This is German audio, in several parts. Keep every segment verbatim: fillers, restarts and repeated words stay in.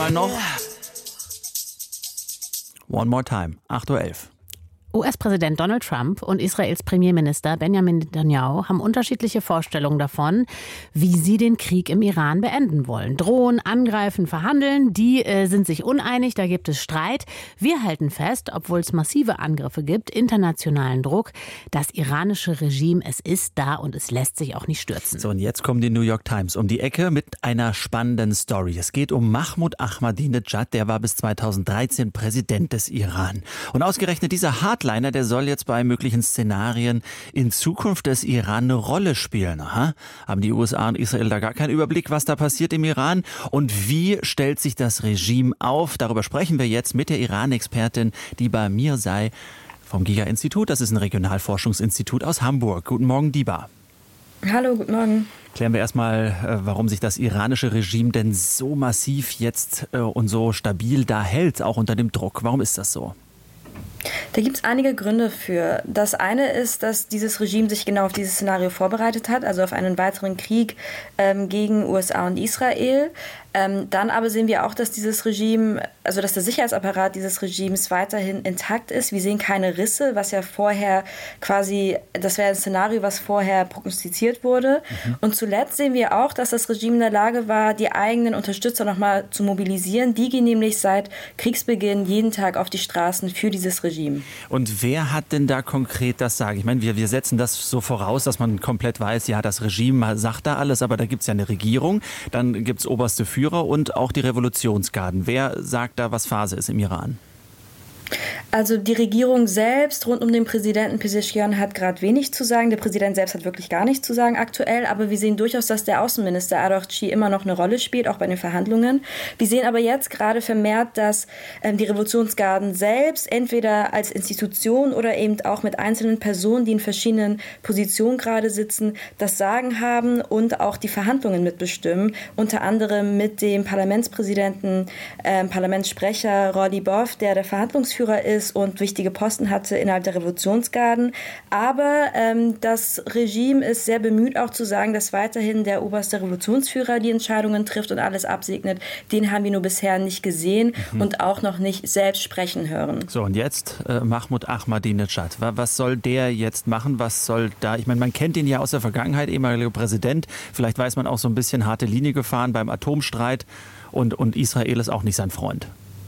Mal noch. One more time. acht Uhr elf. U S-Präsident Donald Trump und Israels Premierminister Benjamin Netanyahu haben unterschiedliche Vorstellungen davon, wie sie den Krieg im Iran beenden wollen. Drohen, angreifen, verhandeln, die äh, sind sich uneinig, da gibt es Streit. Wir halten fest, obwohl es massive Angriffe gibt, internationalen Druck, das iranische Regime, es ist da und es lässt sich auch nicht stürzen. So, und jetzt kommen die New York Times um die Ecke mit einer spannenden Story. Es geht um Mahmoud Ahmadinejad, der war bis zweitausenddreizehn Präsident des Iran. Und ausgerechnet dieser Hardliner, der soll jetzt bei möglichen Szenarien in Zukunft des Iran eine Rolle spielen. Aha. Haben die U S A und Israel da gar keinen Überblick, was da passiert im Iran? Und wie stellt sich das Regime auf? Darüber sprechen wir jetzt mit der Iran-Expertin Diba Mirzai vom Giga-Institut. Das ist ein Regionalforschungsinstitut aus Hamburg. Guten Morgen, Diba. Hallo, guten Morgen. Klären wir erstmal, warum sich das iranische Regime denn so massiv jetzt und so stabil da hält, auch unter dem Druck. Warum ist das so? Da gibt es einige Gründe für. Das eine ist, dass dieses Regime sich genau auf dieses Szenario vorbereitet hat, also auf einen weiteren Krieg ähm, gegen U S A und Israel. Ähm, dann aber sehen wir auch, dass dieses Regime, also dass der Sicherheitsapparat dieses Regimes weiterhin intakt ist. Wir sehen keine Risse, was ja vorher quasi, das wäre ein Szenario, was vorher prognostiziert wurde. Mhm. Und zuletzt sehen wir auch, dass das Regime in der Lage war, die eigenen Unterstützer nochmal zu mobilisieren. Die gehen nämlich seit Kriegsbeginn jeden Tag auf die Straßen für dieses Regime. Und wer hat denn da konkret das Sagen? Ich meine, wir, wir setzen das so voraus, dass man komplett weiß, ja, das Regime sagt da alles, aber da gibt es ja eine Regierung, dann gibt es oberste Führer und auch die Revolutionsgarden. Wer sagt da, was Phase ist im Iran? Also die Regierung selbst rund um den Präsidenten Pezeshkian hat gerade wenig zu sagen. Der Präsident selbst hat wirklich gar nichts zu sagen aktuell. Aber wir sehen durchaus, dass der Außenminister Araghchi immer noch eine Rolle spielt, auch bei den Verhandlungen. Wir sehen aber jetzt gerade vermehrt, dass ähm, die Revolutionsgarden selbst entweder als Institution oder eben auch mit einzelnen Personen, die in verschiedenen Positionen gerade sitzen, das Sagen haben und auch die Verhandlungen mitbestimmen. Unter anderem mit dem Parlamentspräsidenten, ähm, Parlamentssprecher Roli Boff, der der Verhandlungsführer ist und wichtige Posten hatte innerhalb der Revolutionsgarden. Aber ähm, das Regime ist sehr bemüht auch zu sagen, dass weiterhin der oberste Revolutionsführer die Entscheidungen trifft und alles absegnet. Den haben wir nur bisher nicht gesehen mhm. und auch noch nicht selbst sprechen hören. So, und jetzt äh, Mahmoud Ahmadinejad. Was soll der jetzt machen? Was soll da? Ich meine, man kennt ihn ja aus der Vergangenheit, ehemaliger Präsident. Vielleicht weiß man auch so ein bisschen harte Linie gefahren beim Atomstreit. Und, und Israel ist auch nicht sein Freund.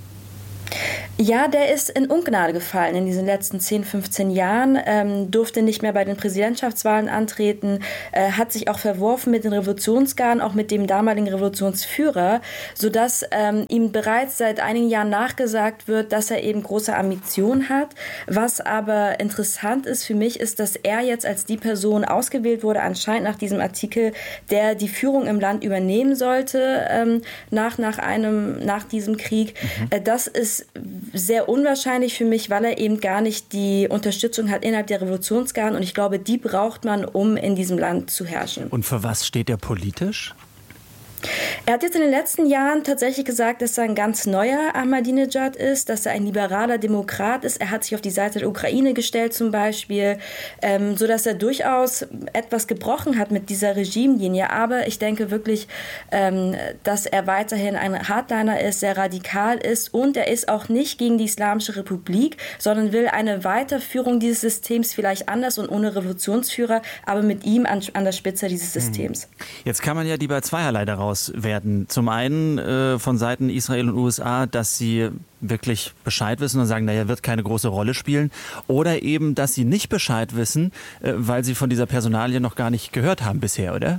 Ja, der ist in Ungnade gefallen in diesen letzten zehn, fünfzehn Jahren, ähm, durfte nicht mehr bei den Präsidentschaftswahlen antreten, äh, hat sich auch verworfen mit den Revolutionsgarden, auch mit dem damaligen Revolutionsführer, sodass ähm, ihm bereits seit einigen Jahren nachgesagt wird, dass er eben große Ambitionen hat. Was aber interessant ist für mich, ist, dass er jetzt als die Person ausgewählt wurde, anscheinend nach diesem Artikel, der die Führung im Land übernehmen sollte ähm, nach, nach, einem, nach diesem Krieg. Mhm. Äh, das ist sehr unwahrscheinlich für mich, weil er eben gar nicht die Unterstützung hat innerhalb der Revolutionsgarden. Und ich glaube, die braucht man, um in diesem Land zu herrschen. Und für was steht er politisch? Er hat jetzt in den letzten Jahren tatsächlich gesagt, dass er ein ganz neuer Ahmadinejad ist, dass er ein liberaler Demokrat ist. Er hat sich auf die Seite der Ukraine gestellt zum Beispiel, ähm, sodass er durchaus etwas gebrochen hat mit dieser Regimelinie. Aber ich denke wirklich, ähm, dass er weiterhin ein Hardliner ist, sehr radikal ist und er ist auch nicht gegen die Islamische Republik, sondern will eine Weiterführung dieses Systems vielleicht anders und ohne Revolutionsführer, aber mit ihm an, an der Spitze dieses Systems. Jetzt kann man ja die bei zweierlei daraus werden. Zum einen äh, von Seiten Israel und U S A, dass sie wirklich Bescheid wissen und sagen, naja, wird keine große Rolle spielen. Oder eben, dass sie nicht Bescheid wissen, äh, weil sie von dieser Personalie noch gar nicht gehört haben bisher, oder?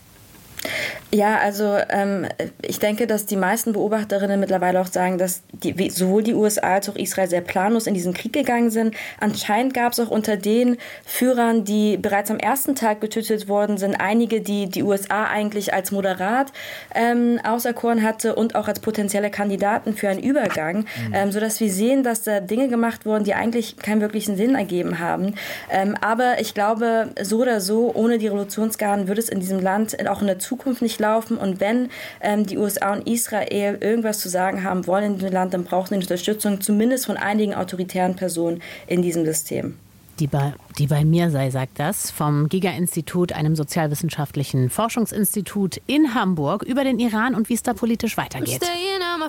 Ja, also ähm, ich denke, dass die meisten Beobachterinnen mittlerweile auch sagen, dass die, sowohl die U S A als auch Israel sehr planlos in diesen Krieg gegangen sind. Anscheinend gab es auch unter den Führern, die bereits am ersten Tag getötet worden sind, einige, die die U S A eigentlich als moderat ähm, auserkoren hatte und auch als potenzielle Kandidaten für einen Übergang, mhm. ähm, sodass wir sehen, dass da Dinge gemacht wurden, die eigentlich keinen wirklichen Sinn ergeben haben. Ähm, aber ich glaube, so oder so, ohne die Revolutionsgarden würde es in diesem Land auch in der Zukunft nicht laufen. Und wenn ähm, die U S A und Israel irgendwas zu sagen haben wollen in diesem Land, dann brauchen sie Unterstützung, zumindest von einigen autoritären Personen in diesem System. Die bei, die bei Mirzai sagt das, vom Giga-Institut, einem sozialwissenschaftlichen Forschungsinstitut in Hamburg, über den Iran und wie es da politisch weitergeht.